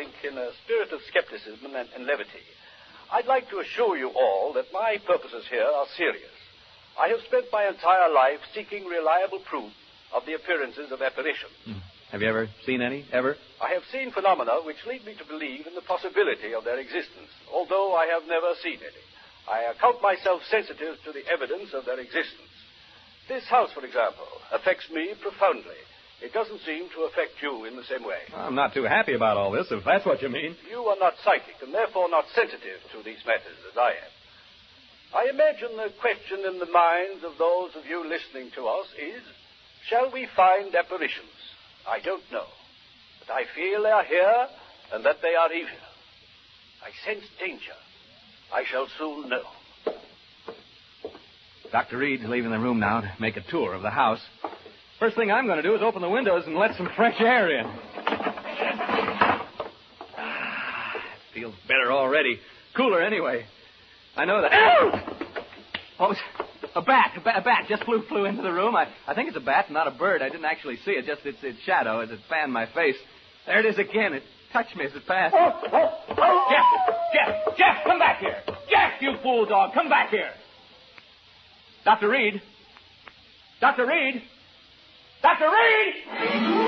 think, in a spirit of skepticism and levity, I'd like to assure you all that my purposes here are serious. I have spent my entire life seeking reliable proof of the appearances of apparitions. Have you ever seen any, ever? I have seen phenomena which lead me to believe in the possibility of their existence, although I have never seen any. I account myself sensitive to the evidence of their existence. This house, for example, affects me profoundly. It doesn't seem to affect you in the same way. I'm not too happy about all this, if that's what you mean. You are not psychic, and therefore not sensitive to these matters as I am. I imagine the question in the minds of those of you listening to us is, shall we find apparitions? I don't know. But I feel they are here, and that they are evil. I sense danger. I shall soon know. Dr. Reed's leaving the room now to make a tour of the house. First thing I'm going to do is open the windows and let some fresh air in. Feels better already. Cooler anyway. I know that... Oh, a bat. A bat just flew into the room. I think it's a bat, not a bird. I didn't actually see it, just its shadow as it fanned my face. There it is again. It touched me as it passed. Jeff, come back here. Jeff, you fool dog, come back here. Dr. Reed. Dr. Reed! Dr. Reed!